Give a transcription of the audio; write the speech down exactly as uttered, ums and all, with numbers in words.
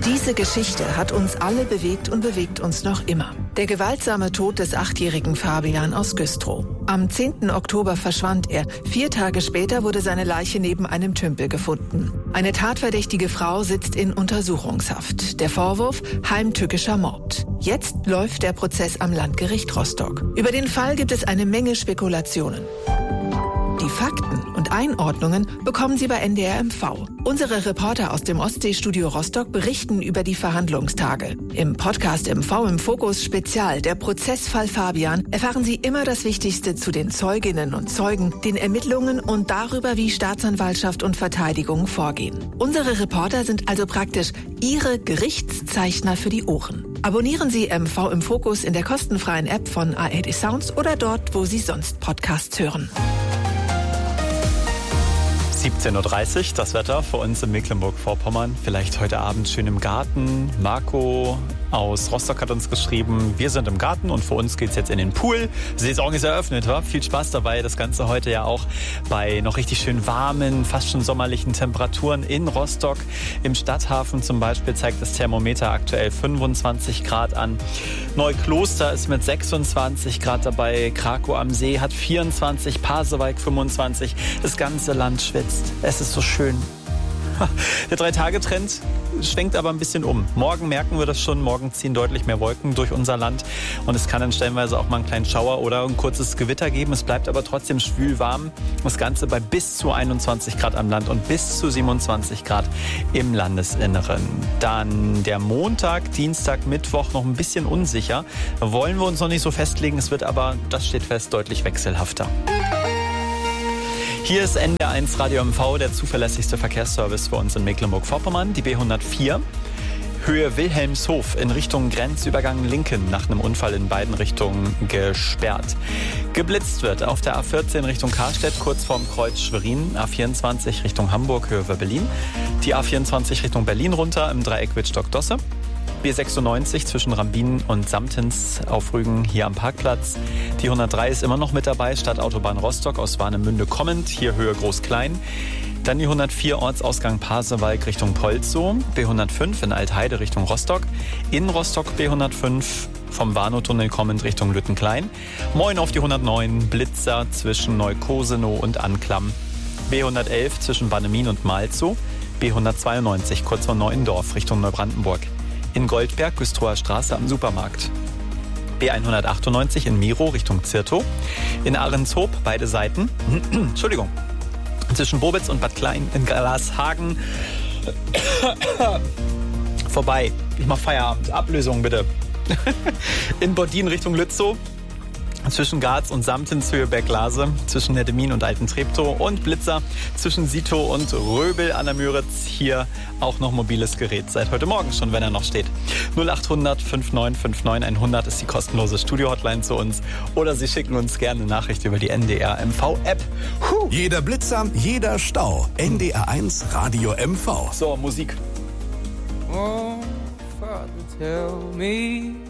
Diese Geschichte hat uns alle bewegt und bewegt uns noch immer. Der gewaltsame Tod des achtjährigen Fabian aus Güstrow. Am zehnten Oktober verschwand er. Vier Tage später wurde seine Leiche neben einem Tümpel gefunden. Eine tatverdächtige Frau sitzt in Untersuchungshaft. Der Vorwurf: heimtückischer Mord. Jetzt läuft der Prozess am Landgericht Rostock. Über den Fall gibt es eine Menge Spekulationen. Die Fakten und Einordnungen bekommen Sie bei N D R M V. Unsere Reporter aus dem Ostseestudio Rostock berichten über die Verhandlungstage. Im Podcast M V im Fokus Spezial, der Prozessfall Fabian, erfahren Sie immer das Wichtigste zu den Zeuginnen und Zeugen, den Ermittlungen und darüber, wie Staatsanwaltschaft und Verteidigung vorgehen. Unsere Reporter sind also praktisch Ihre Gerichtszeichner für die Ohren. Abonnieren Sie M V im Fokus in der kostenfreien App von A R D Sounds oder dort, wo Sie sonst Podcasts hören. siebzehn Uhr dreißig, das Wetter für uns in Mecklenburg-Vorpommern. Vielleicht heute Abend schön im Garten. Marco aus Rostock hat uns geschrieben, wir sind im Garten und für uns geht's jetzt in den Pool. Saison ist eröffnet, wa? Viel Spaß dabei. Das Ganze heute ja auch bei noch richtig schön warmen, fast schon sommerlichen Temperaturen in Rostock. Im Stadthafen zum Beispiel zeigt das Thermometer aktuell fünfundzwanzig Grad an. Neukloster ist mit sechsundzwanzig Grad dabei. Krakow am See hat vierundzwanzig, Pasewalk fünfundzwanzig. Das ganze Land schwitzt. Es ist so schön. Der Drei-Tage-Trend schwenkt aber ein bisschen um. Morgen merken wir das schon. Morgen ziehen deutlich mehr Wolken durch unser Land. Und es kann dann stellenweise auch mal einen kleinen Schauer oder ein kurzes Gewitter geben. Es bleibt aber trotzdem schwül warm. Das Ganze bei bis zu einundzwanzig Grad am Land und bis zu siebenundzwanzig Grad im Landesinneren. Dann der Montag, Dienstag, Mittwoch noch ein bisschen unsicher. Da wollen wir uns noch nicht so festlegen. Es wird aber, das steht fest, deutlich wechselhafter. Hier ist N D R eins Radio M V, der zuverlässigste Verkehrsservice für uns in Mecklenburg-Vorpommern, die B hundertvier. Höhe Wilhelmshof in Richtung Grenzübergang Linken nach einem Unfall in beiden Richtungen gesperrt. Geblitzt wird auf der A vierzehn Richtung Karstedt, kurz vorm Kreuz Schwerin, A vierundzwanzig Richtung Hamburg, Höhe Berlin. Die A vierundzwanzig Richtung Berlin runter im Dreieck Wittstock-Dosse. B sechsundneunzig zwischen Rambin und Samtens auf Rügen hier am Parkplatz. Die hundertdrei ist immer noch mit dabei, Stadtautobahn Rostock aus Warnemünde kommend, hier Höhe Groß-Klein. Dann die hundertvier Ortsausgang Pasewalk Richtung Polzow, B hundertfünf in Altheide Richtung Rostock, in Rostock B hundertfünf vom Warnow-Tunnel kommend Richtung Lüttenklein. Moin auf die hundertneun, Blitzer zwischen Neukosenow und Anklam. B hundertelf zwischen Bannemin und Malzow, B hundertzweiundneunzig kurz vor Neuendorf Richtung Neubrandenburg. In Goldberg, Güstrower Straße am Supermarkt. B hundertachtundneunzig in Miro Richtung Zirtow. In Ahrenshoop beide Seiten. Entschuldigung. Zwischen Bobitz und Bad Klein in Glashagen. Vorbei. Ich mach Feierabend. Ablösung bitte. In Bodin Richtung Lützow. Zwischen Garz und Samtens Höhe Berglase, zwischen Nettemin und Alten Treptow und Blitzer zwischen Sitow und Röbel an der Müritz. Hier auch noch mobiles Gerät. Seit heute Morgen schon, wenn er noch steht. null achthundert neunundfünfzig neunundfünfzig hundert ist die kostenlose Studio-Hotline zu uns. Oder Sie schicken uns gerne eine Nachricht über die N D R M V-App. Huh. Jeder Blitzer, jeder Stau. N D R eins Radio M V. So, Musik. Oh, Father, tell me